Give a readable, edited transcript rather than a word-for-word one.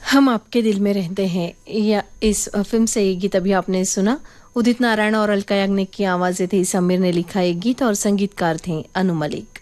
हम आपके दिल में रहते हैं, या इस फिल्म से ये गीत अभी आपने सुना। उदित नारायण और अलका याग्निक की आवाजें थी, समीर ने लिखा एक गीत और संगीतकार थे अनु मलिक।